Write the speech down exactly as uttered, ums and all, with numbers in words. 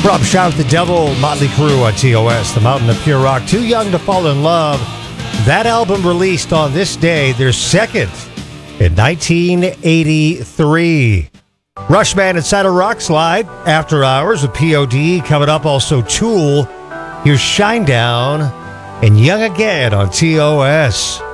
Rob, shout out the Devil, Motley Crue on T O S, the Mountain of Pure Rock. Too Young to Fall in Love. That album released on this day, their second in nineteen eighty-three. Rushman inside a rock slide. After Hours with P O D. Coming up also Tool. Here's Shinedown and Young Again on T O S.